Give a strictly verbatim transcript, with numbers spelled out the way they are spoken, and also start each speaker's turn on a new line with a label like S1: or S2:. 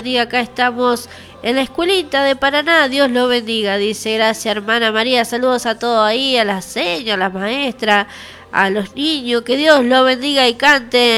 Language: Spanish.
S1: Y acá estamos en la escuelita de Paraná. Dios lo bendiga, dice. Gracias, hermana María. Saludos a todos ahí, a las señas, a las maestras, a los niños. Que Dios lo bendiga y cante